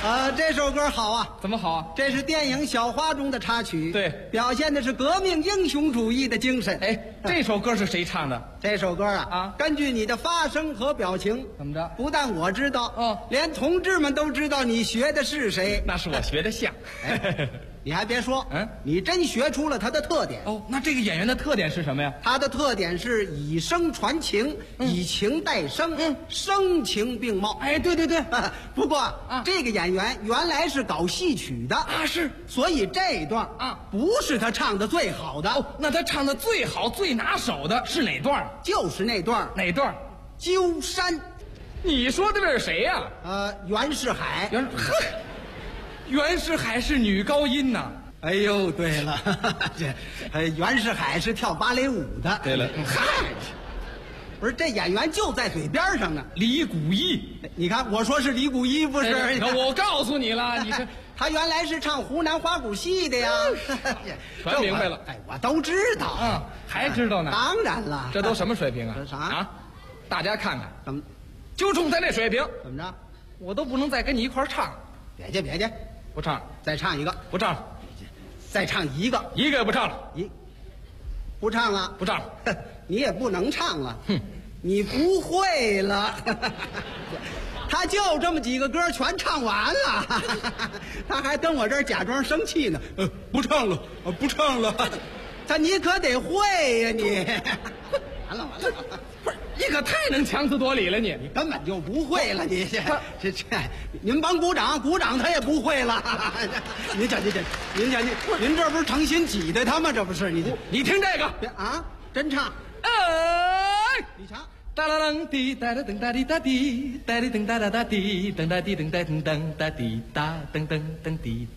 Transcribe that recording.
这首歌好啊。 怎么好啊？ 这是电影《小花》中的插曲， 对， 表现的是革命英雄主义的精神。 哎，这首歌是谁唱的？ 这首歌啊，根据你的发声和表情， 怎么着？ 不但我知道，连同志们都知道你学的是谁。 那是我学的像。 你还别说，你真学出了他的特点。 哦，那这个演员的特点是什么呀？ 他的特点是以声传情，以情代声，声情并茂。 哎，对对对。 不过这个演员原来是搞戏曲的啊，是， 所以这一段不是他唱的最好的。 哦，那他唱的最好、最拿手的是哪段？ 就是那段。 哪段？ 鸠山。 你说的这是谁呀？ 袁世海。 袁世海是女高音呐。 哎呦，对了，袁世海是跳芭蕾舞的。 对了， 嗨，不是这演员就在嘴边上呢。 李谷一， 你看我说是李谷一不是？ 我告诉你了，你这他原来是唱湖南花鼓戏的呀。 全明白了。 哎，我都知道。 还知道呢？ 当然了。 这都什么水平啊？ 这啥啊？大家看看， 怎么？ 就冲他这水平， 怎么着？ 我都不能再跟你一块唱。 别介， 不唱， 再唱一个。 不唱， 再唱一个也不唱了。 不唱了， 不唱， 你也不能唱了。 哼， 你不会了。他就这么几个歌全唱完了，他还跟我这儿假装生气呢。不唱了，不唱了。你可得会呀你。完了， 不是你可太能强词夺理了你根本就不会了你这您帮鼓掌他也不会了。您这您这不是诚心挤的他吗？这不是你听这个啊，真唱。你唱。 哒啦啷滴哒啦噔哒滴哒滴哒哩噔哒哒哒滴噔哒滴噔哒噔噔哒滴哒噔噔噔滴